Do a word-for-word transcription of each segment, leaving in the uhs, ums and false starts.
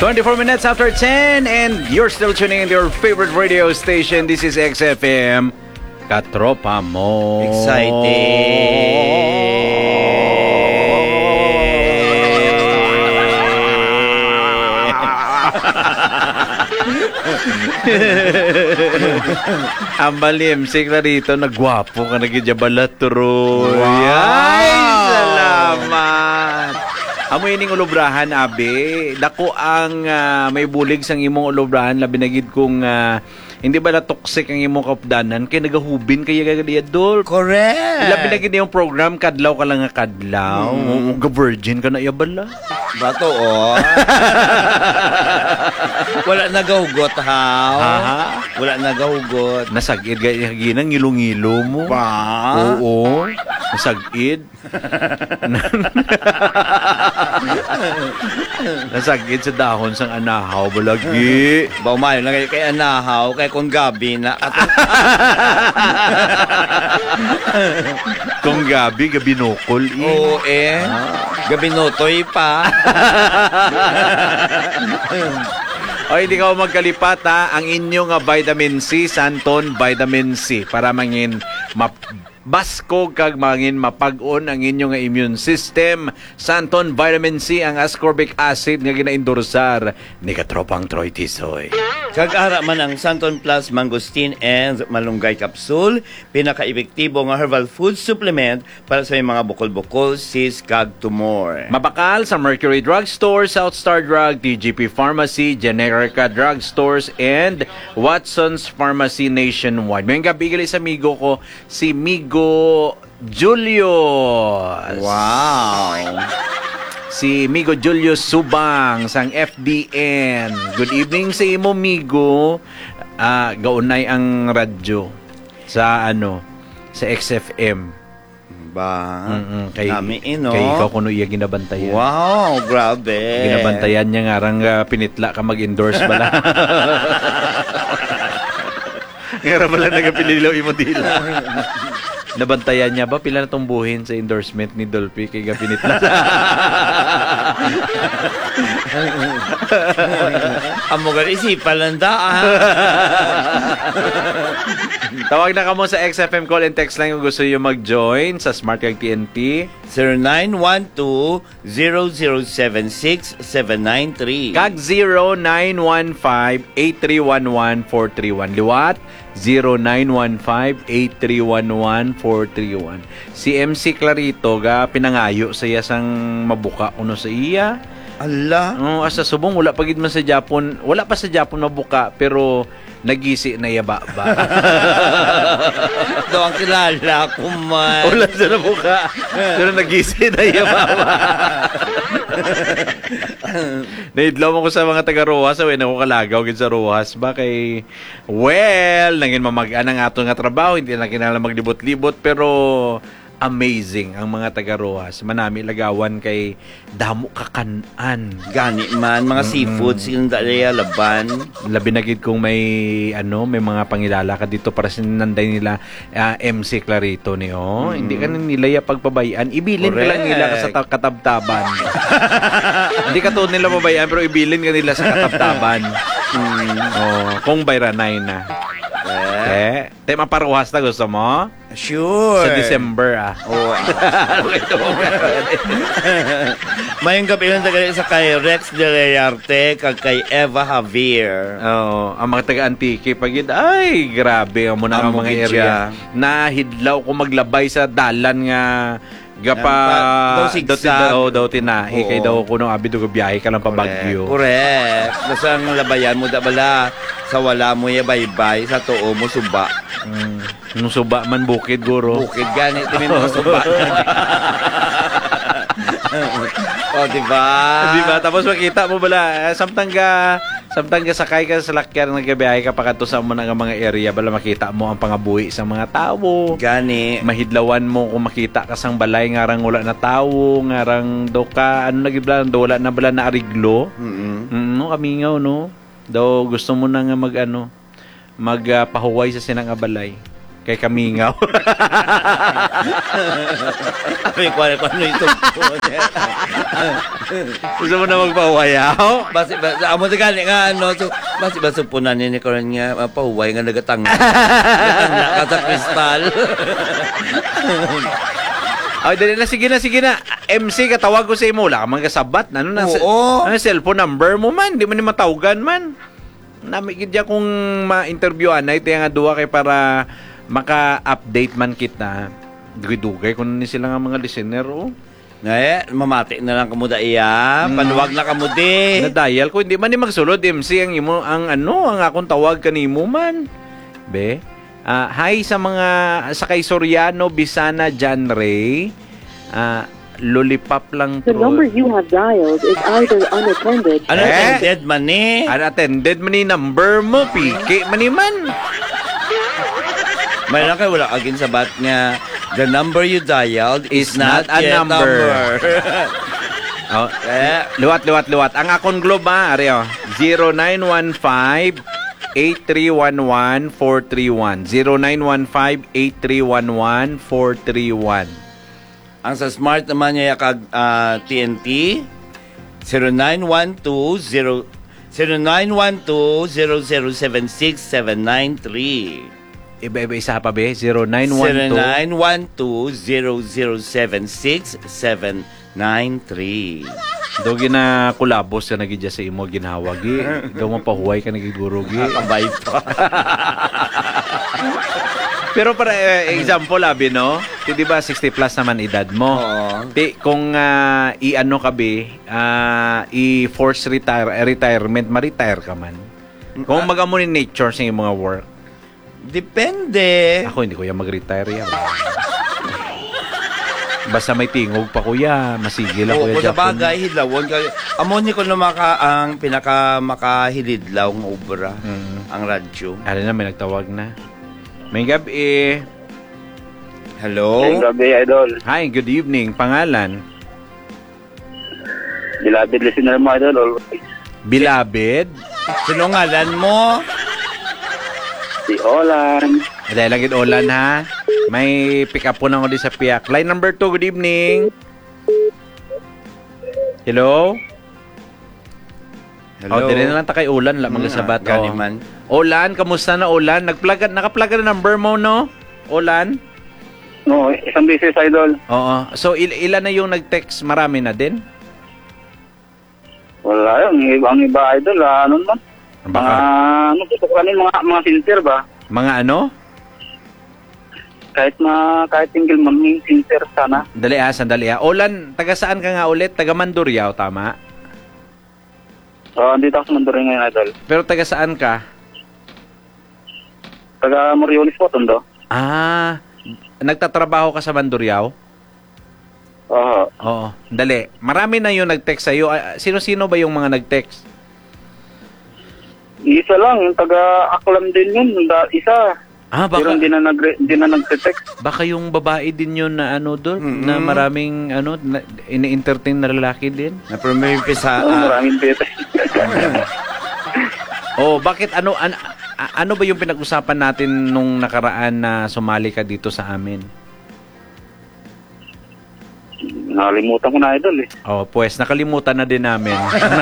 twenty-four minutes after ten, and you're still tuning in to your favorite radio station. This is X F M. Katropa mo. Excited. Ang malim, sigla rito, nagwapo ka, nagidyabalatro. Wow. Ay, salamat. Amoy ining ulubrahan, abi. Dako ang uh, may bulig sang imong ulubrahan, labi nagid kung uh, hindi ba na toxic ang imong kapdanan, kaya nagahubin kaya kagadiadol. Correct. Labi nagid yung program, kadlaw ka lang nga kadlaw. Mm. Ga-virgin ka na yabala. Bato, oh. Wala nagahugot, haw. Aha. Wala nagahugot. Nasagid kaya ginang ngilo-ngilo mo. Ba? Oo. Nasagid. Nasagid sa dahon sang anahaw balagi. Baumayo na kayo kay anahaw, kay kung gabi na. Kung gabi, gabi nukol. Eh. Oo eh. Gabi notoy pa. O, hindi ka magkalipat ha. Ang inyong uh, vitamin C, Santon Vitamin C. Para mangin map basko kag mangin mapag-on ang inyong immune system. Santon Vitamin C, ang ascorbic acid nga ginaendorsar ni Katropang Troy Tisoy. Kag-ara man ang Santon Plus Mangosteen and Malunggay Capsule, pinaka-epektibo nga herbal food supplement para sa mga bukol-bukol, sis, kag tumor. Mabakal sa Mercury Drugstore, South Star Drug, T G P Pharmacy, Generica Drugstores, and Watson's Pharmacy nationwide. May gabi gali sa amigo ko, si Migo Julius. Wow. Si Migo Julius Subang sang F D N. Good evening sa imo, Migo. Uh, gaunay ang radyo sa ano, sa X F M. Ba? Mm-mm, kay, Nami, ino. Kay ikaw kuno iya ginabantayan. Wow, grabe. Ginabantayan niya nga rang uh, pinitla ka mag-endorse bala. Nga bala nagapililaw imo dila. Nabantayan niya ba pila na tumbuhin sa endorsement ni Dolphy kay gapinitla? Amo gali isipan lang daan. Tawag na kamo sa X F M call and text lang kung gusto niyo mag-join sa Smart Kag T N T. zero nine one two, zero zero seven six, seven nine three. Kag zero nine one five, eight three one one, four three one. Liwat, zero nine one five, eight three one one, four three one. Si M C Clarito ga pinangayo sa iya sang mabuka kuno sa iya. Ala. Oh, asa subong wala pagid man sa Japon, wala pa sa Japon mabuka pero nagisi na yaba ba. Do ang kilala ko man. Wala sa nabuka pero nagisi na yaba ba. Naidlaw mo ko sa mga taga Rojas, away na ko kalagaw gid sa Rojas ba kay well, nangin mamag-an ang ato nga trabaho, hindi na kinala maglibot-libot pero amazing ang mga taga Rojas. Manami lagawan kay damo kakanan. Gani man mga seafood mm. Sinda daya laban. Labi na gid kung may ano, may mga pangilala ka dito para sinanday nila uh, M C Clarito ni oh. Mm. Hindi ka nila ya pagpabayaan. Ibilin ka lang nila sa katabtaban. Hindi ka to nila pabayaan pero ibilin ka nila sa katabtaban. Mm. Oh, kung bayranay na. Eh, te maparuhas na gusto mo? Sure. Sa December ah. Oh. Mayong gabi lang taga sa kay Rex de Reyarte kag kay Eva Javier. Oo, oh, ang mga taga-Antique pagid ay grabe ang muna ang mga area na hidlaw ko maglabay sa dalan nga gapa daw sigsag daw daw tinahi kay daw kuno abi dugo biyahe ka lang pa Baguio. Correct. Basta ang labayan mo da bala sa wala mo ya bye-bye sa tuo mo suba. Mm. Nung suba man bukid guro. Bukid gani timi mo suba. Oh, diba? Diba? Tapos makita mo bala samtang ka samtang ka sakay ka sa lakyan nagabiyahe ka pa kadto sa mo nga mga area bala makita mo ang pangabuhi sa mga tawo. Gani Mahidlawan mo kung makita ka sang balay ngarang wala na tawo, ngarang do ka ano nagibla do wala na bala na ariglo. Mm. Mm, no kamingaw no. Daw gusto mo na nga mag ano magpahuway uh, sa sinang abalay. Kay Kamingaw. Ay, kung ano ano ito. Gusto mo na magpawayaw? Basi, basi, amo na gani nga, ano, so, basi, basi, punan ni Karon nga, mapahuway nga nagatang. Nagatang ka sa kristal. Ay, dali na, sige na, sige na. M C, katawag ko sa imo. Wala ka mga kasabat. Ano na? Oo. Ano, cellphone number mo man. Di man ni matawagan man. Namigid niya kung ma-interviewan na ito yung duwa kay para maka-update man kita. Dugay-dugay kung ni sila nga mga listener, oh. Ngayon, mamati na lang kamuda iya. Panuwag na kamudi. Na-dial ko. Hindi man ni magsulod, M C, ang imo, ang ano, ang akong tawag kanimo man. Be? Uh, hi sa mga, sa kay Soriano, Bisana, John Ray. Uh, lollipop lang The to. number you have dialed is either unattended. Ano, Eh? dead man ni? Unattended man ni number mo, piki man ni man. May lang kayo, wala kagin sa bat nga, the number you dialed is, Is not a yet number. Oh, Eh, luwat, luwat, luwat. Ang akong globe, ha, Areo, zero nine one five eight three one one four three one. zero nine one five eight three one one four three one. ang sa smart naman niya kag ah, T N T, zero nine one two zero zero zero seven six seven nine three. Iba-iba isa pa, be? zero nine one zero two nine one two zero zero seven six seven nine three. Dogi na kulabos ka nagidya sa imo ginhawag. Daw mo pahuway ka nagigurugi. Nakabay pa. Pero para eh, example, abi, no? Di ba sixty plus naman edad mo? Oo. Di, kung ah, i-ano ka, be, ah, i-force retire, retirement, ma-retire ka man. Kung mag-amo ni nature sa iyong mga work. Depende. Ako, hindi ko yan mag-retire yan. Basta may tingog pa, kuya. Masigil ako, Oo, kuya kung sa Japon. bagay, hidlawon ka. Amo ni ko na maka, ang pinaka makahilidlaw ng obra, Mm. ang radyo. Ano na, may nagtawag na. May gabi. Hello? Ngayong gabi, Idol. Hi, good evening. Pangalan? Beloved listener mo, Idol, always. Bilabid? Sino ngalan mo? Si Olan. Dahil lang Olan, ha? May pick up po na ako di sa piyak. Line number two, good evening. Hello? Hello? Oh, dili na lang ta kay Ulan, la mga sabat. Gani Oh. man. Ulan, kamusta na Ulan? Nagplug nakaplug na number mo, no? Ulan? No, isang beses, Idol. Oo. So il ilan na yung nag-text? Marami na din? Wala yun. Ibang iba, Idol. Ah, ano man? Mga, Baka ano, gusto ko kanin, mga, mga sincere ba? mga ano? Kahit mga, kahit single man, sincere sana. Dali ah, sandali ah. Ulan, taga saan ka nga ulit? Taga Mandurriao, tama? So, andito ako sa Mandarin ngayon, Idol. Pero taga saan ka? Taga Moriones po, Tondo. Ah, nagtatrabaho ka sa Mandurriao? Oo. Oo. Dali. Marami na yung nag-text sa'yo. Ah, sino-sino ba yung mga nag-text? Isa lang, yung taga Aklam din yun. Da, isa. Ah, Pero baka, hindi na, nag, hindi na nag-text. baka yung babae din yun na ano doon, Mm-mm. na maraming ano, na, ini-entertain na lalaki din. Na pero may pisa. Oo, maraming pete. Oh, bakit ano an, a- ano ba yung pinag-usapan natin nung nakaraan na sumali ka dito sa amin? Nakalimutan ko na, Idol eh. Oh, pues nakalimutan na din namin.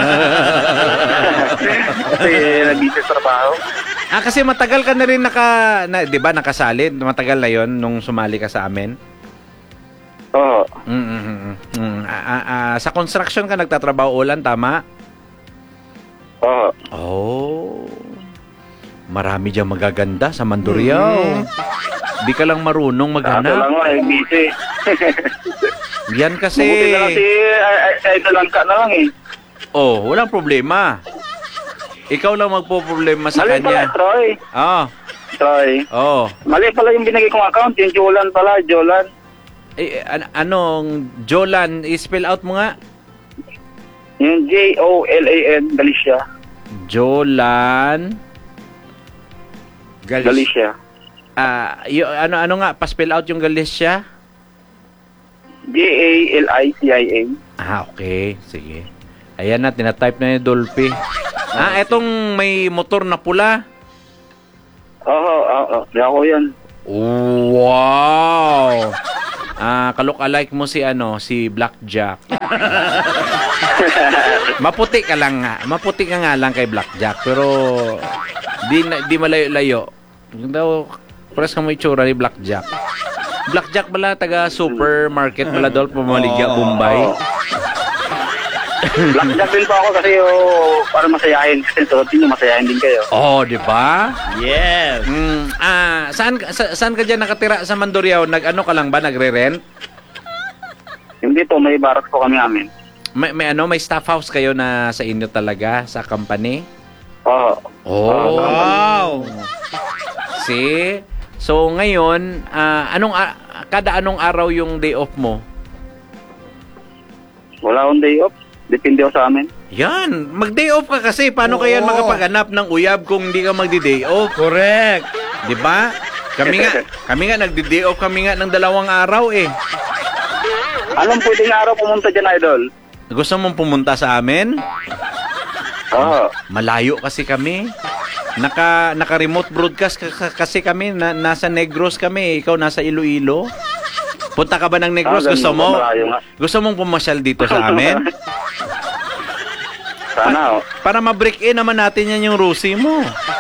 Kasi nag-busy sa trabaho. Ah, kasi matagal ka na rin naka, na, 'di ba, nakasali? Matagal na 'yon nung sumali ka sa amin. Oo. Mm. mm, mm, mm. Ah, ah, ah, sa construction ka nagtatrabaho, Ulan, tama? Oo. Oh. Marami diyan magaganda sa Mandurriao. Di ka lang marunong Kaso lang maghanap. nga, eh, busy. Yan kasi. Mabuti na lang si ay, ay, Idol Langka na lang eh. Oh, walang problema. Ikaw lang magpo-problema sa Mali pala, kanya. Troy. Oh. Troy. Oh. Mali pala yung binigay kong account, yung Jolan pala, Jolan. Eh, an- anong Jolan, i-spell out mo nga. Yung J O L A N, Galicia. Jolan. Galis. Galicia. Ah, y- ano ano nga, pa-spell out yung Galicia? G A L I C I A. Ah, okay. Sige. Ayan na, tinatype na ni Dolphy. Ah, etong may motor na pula. Oo, oo, oo. Di ako yan. Wow! Ah, kalok-alike mo si ano, si Blackjack. Maputi ka lang nga. Maputi ka nga lang kay Blackjack, pero di na- di malayo-layo. Daw pares ka mo itsura ni Blackjack. Blackjack bala taga supermarket bala dol pamaligya Bombay. Blackjack din po ako kasi oh, para masayahin. Kasi suot din yung masayahin din kayo. Oh, di ba? Yes. Mm, ah, saan ka- sa, saan ka diyan nakatira sa Mandurriao? Nag-ano ka lang ba, nagre-rent? Hindi po, may barak po kami amin. May, may ano, may staff house kayo na sa inyo talaga sa company? Oo. Oh. Wow. See? So ngayon, ah, anong a- kada anong araw yung day off mo? Wala akong day off. Depende ako sa amin. Yan, mag-day off ka kasi. Paano Oo. kaya makapaghanap ng uyab kung hindi ka magdi-day off? Correct. 'Di ba? Kami nga, kami nga nagdi-day off kami nga ng dalawang araw eh. Anong pwedeng araw pumunta dyan, Idol? Gusto mong pumunta sa amin? Oo. Malayo kasi kami. Naka naka remote broadcast ka- ka- kasi kami na, nasa Negros kami, ikaw nasa Iloilo. Punta ka ba ng Negros? Ah, Gusto ganun mo? ba? Malayo nga. Gusto mong pumasyal dito sa amin? Sana, oh. Para ma-break in naman natin yan yung Rusi mo.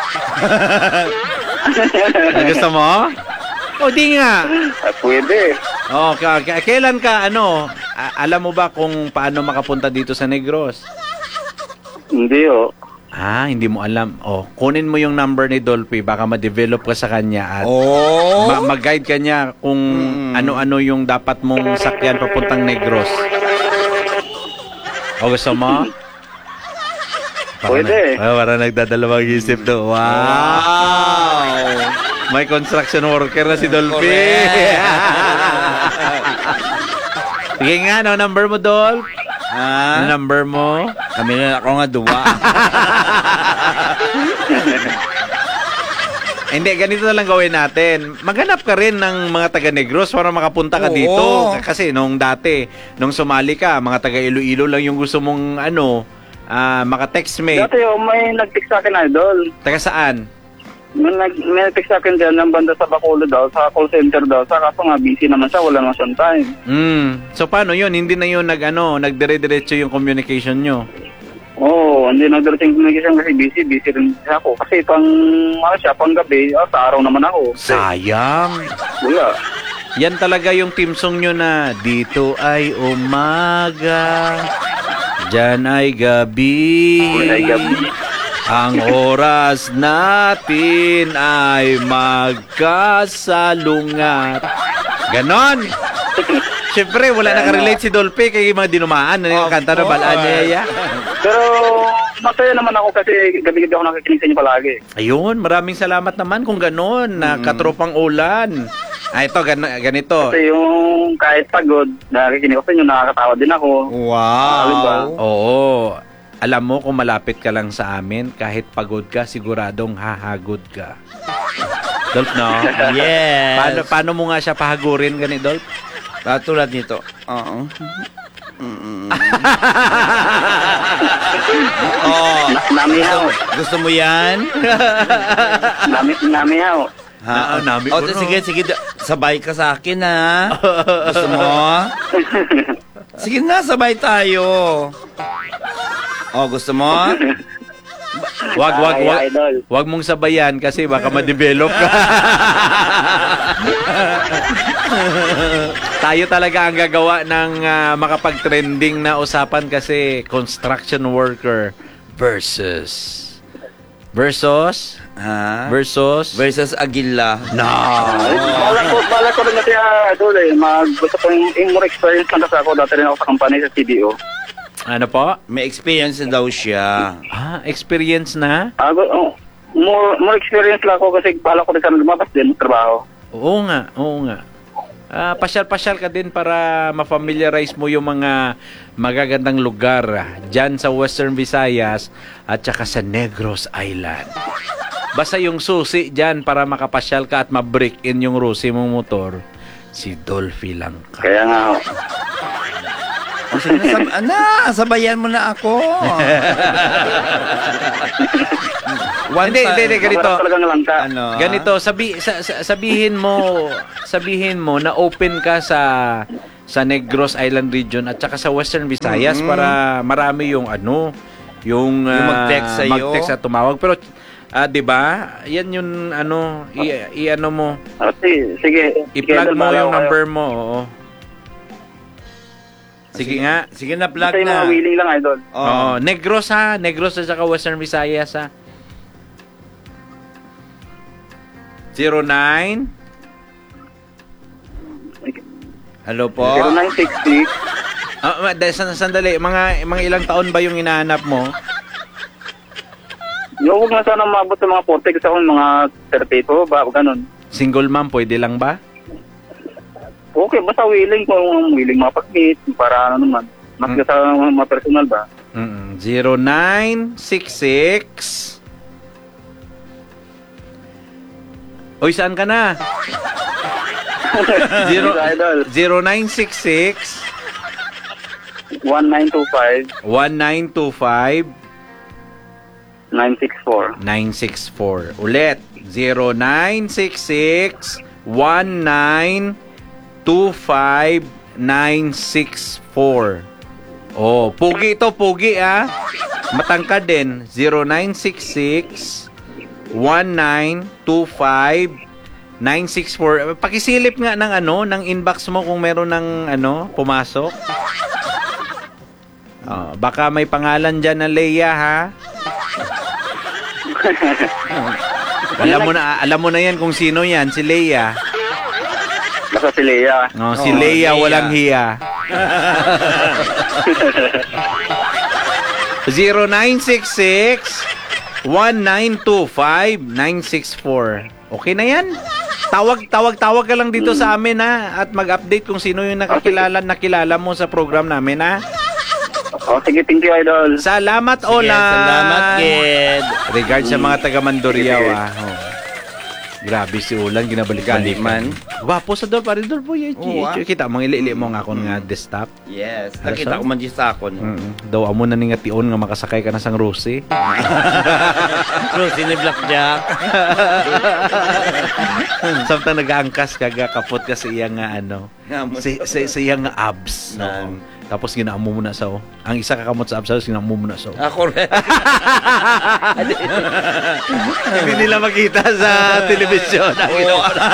Gusto mo? O di nga. Ah, pwede. Oh, ka- ka- kailan ka ano? a- alam mo ba kung paano makapunta dito sa Negros? Hindi, oh. Ah, hindi mo alam. Oh, kunin mo yung number ni Dolphy, baka ma-develop ka sa kanya at Oh. ma- mag-guide ka niya kung ano-ano yung dapat mong sakyan papuntang Negros. O gusto mo? Pwede. Na, oh, para nagdadalawang isip to. Wow! May construction worker na si Dolphy. Sige nga, no number mo, Dolph? Ano Ah, number mo? kami na ako nga duwa. Hindi, ganito na lang gawin natin. Maghanap ka rin ng mga taga Negros para makapunta ka Oo. dito. Kasi nung dati, nung sumali ka, mga taga Iloilo lang yung gusto mong ano, ah, maka-text mate. Dati, oh, may nag-text sa akin, Idol. Taga saan? May, nag, may nag-text sa akin dyan ng banda sa Bacolod daw, sa call center daw. Sa kaso nga, busy naman siya, wala naman siyang time. Mm. So paano yun? Hindi na yun nag, ano, nagdire-diretso yung communication nyo. Oo, oh, hindi nagdating communication kasi busy, busy rin ako. Kasi pang, ano siya, pang gabi, oh, sa araw naman ako. Sayang. Wala. Yan talaga yung team song nyo na dito ay umaga, dyan ay gabi. Dyan ay gabi. Ang oras natin ay magkasalungat. Ganon. Siyempre, wala nakarelate si Dolphy kay mga dinumaan na kanta na balaan niya. Pero masaya naman ako kasi gabi-gabi ako nakikinig sa inyo palagi. Ayun, maraming salamat naman kung ganon, na katropang ulan. Ah, ito, gan- ganito. Kasi yung kahit pagod, nakikinig ako sa inyo, nakakatawa din ako. Wow. Diba? Oo. Alam mo, kung malapit ka lang sa amin, kahit pagod ka, siguradong hahagod ka. Dolph, no? Yes. Paano, paano mo nga siya pahagurin, gani, Dolph? Ah, tulad nito. Oo. Oh, Na- Namihaw. gusto mo yan? Nami, namihaw. Na- nami O, ko, no? sige, sige. da- Sabay ka sa akin, ha? Gusto mo? Sige na, sabay tayo. O, gusto mo? Wag, wag, Ay, wag. Idol. Wag mong sabayan kasi baka ma-develop ka. Tayo talaga ang gagawa ng ah, makapag-trending na usapan kasi construction worker versus versus Ha? versus Versus Aguila. no. Ay, Bala ko, bala ko rin kasi, ah, Idol, eh. Mag, gusto ko yung, yung more experience lang kasi ako. Dati rin ako sa company sa C D O. Ano po? May experience na daw siya. Ah, experience na? Ah, gu- oh, more, more experience lang ako kasi bala ko rin sana lumabas din ng trabaho. Oo nga, oo nga. Ah, pasyal-pasyal ka din para ma-familiarize mo yung mga magagandang lugar dyan sa Western Visayas at saka sa Negros Island. Basta yung susi dyan para makapasyal ka at ma-break in yung rusi mong motor, si Dolphy lang ka. Kaya nga, oh. O, sige na, sab- ana, sabayan mo na ako. One Hindi, time- hindi, hindi, ganito. Masarap talagang langka. Ano? Ganito, sabi sa, sa- sabihin mo, sabihin mo na open ka sa sa Negros Island region at saka sa Western Visayas Mhm. para marami yung ano, yung, Yung ah, mag-text sa'yo. mag-text at tumawag. Pero ah, 'di ba? Yan yung ano, i, i- ano mo, Ah, sige, sige. i-plug Sige, mo Idol, yung bahala number mo. Oo. Sige nga. Sige na, kayo. plug Basta yung mga na. willing lang, Idol. Oo. Oo, Negros ha, Negros at saka Western Visayas ha. zero nine Hello po. zero nine six six Ah, ma- dahil san- sandali, mga mga ilang taon ba yung hinahanap mo? Yung huwag na sana maabot sa mga forty kasi ako mga thirty-two ba, ganun. Single mom, pwede lang ba? Okay, basta willing kung willing mapag-meet para ano naman. Mas Hmm. sa mga personal ba? Mm, zero nine six six. Oy, saan ka na? Zero, Idol. zero nine six six one nine two five one nine two five nine six four. nine six four. Ulit, zero nine six six one nine two five nine six four. Oh, pugi ito, pugi ah. Matangkad din. zero nine six six one nine two five nine six four. Pakisilip nga ng ano, ng inbox mo kung meron ng ano, pumasok. Oh, baka may pangalan dyan na Leia ha. alam mo na, alam mo na yan kung sino yan, si Leia. Basta si Lea. No, si Oh, Leia Leia. walang hiya. zero nine six six one nine two five nine six four. Okay na yan. Tawag, tawag, tawag ka lang dito sa amin ha at mag-update kung sino yung nakakilala, nakilala mo sa program namin ha. Oh, sige, thank you, Idol. Salamat, Sige, Ola. salamat, Kid. Regards sa mga taga Mandurriao Sige. ah. Oh. Grabe si Ulan, ginabalik-balik Galiman. Wapo sa dol, pare dol po. Oo, ah. Kita, mga ili-ili mo nga ako nga desktop. Yes. Ano Nakita sa- ko man di sa ako. No? Mm. Daw amo na nga tion nga makasakay ka na sang Rose. Bro, sini Blackjack. Samtang nag-aangkas ka, kapot ka sa iya nga ano. Sa, sa, sa iya nga abs. No? Nan. Tapos ginaamo mo na sa oh. Ang isa kakamot sa abs, tapos ginaamo mo na sa oh. Ah, correct. Hindi nila makita sa telebisyon. Ang ginawa na.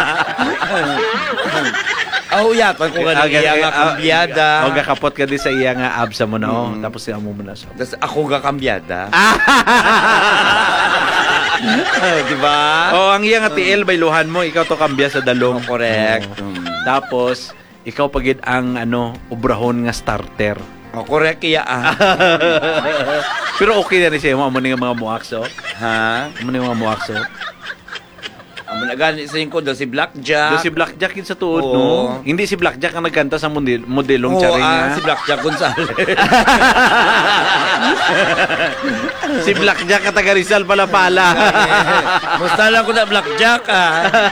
Oh, yapan ko nga Ah, iya nga ah, kambyada. O gakapot ka din sa iya nga abs mo na oh. Mm. Tapos ginaamo mo na sa oh. Tapos ako nga kambyada. Di ba? Oh, ang iya nga T L bayluhan mo, ikaw to kambya sa dalong. Oh, correct. Oh. Mm. Tapos ikaw pagid ang ano, obrahon nga starter. Oh, correct iya ah. Pero okay na rin siya mo amo ni nga mga muakso. Ha? Amo ni nga mga muakso. Amo na gani sa ko do si Blackjack. Do si Blackjack yun sa tuod, Oo. no? Hindi si Blackjack ang nagkanta sa model, modelong Oo, charing ah, nga. si Blackjack Gonzales. Si Blackjack ka taga Rizal pala pala. Musta lang ko na Blackjack ah.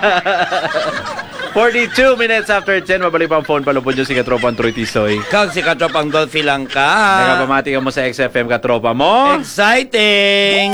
forty-two minutes after ten, mabalik pa ang phone palupon nyo si Katropa Troy Tisoy. Kag si Katropang Dolphy lang ka. Nakapamati ka mo sa X F M Katropa mo. Exciting!